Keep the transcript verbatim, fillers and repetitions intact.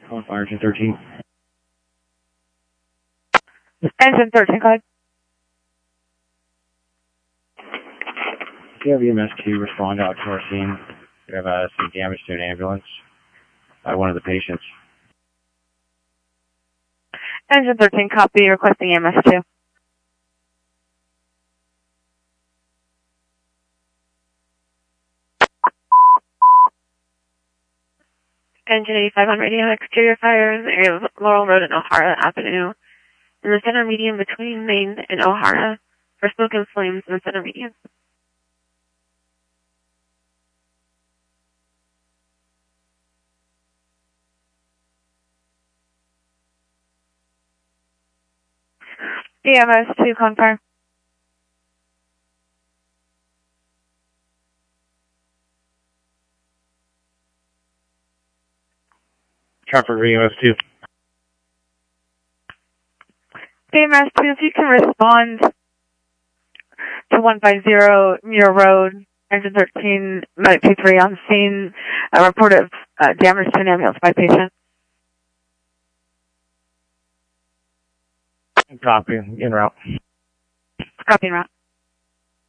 Calling fire engine thirteen. Engine thirteen, go ahead. Do you have E M S to respond out to our scene? We have uh, some damage to an ambulance by one of the patients. Engine thirteen, copy, requesting E M S two. Engine eighty-five on radio, exterior fire in the area of Laurel Road and O'Hara Avenue. In the center median between Main and O'Hara, for smoke and flames in the center median. E M S two, confirm. Traffic E M S two. E M S two, if you can respond to one five zero Muir Road, engine thirteen, medic two three on scene, a report of uh, damage to an ambulance by patient. Copy, en route. Copy en route.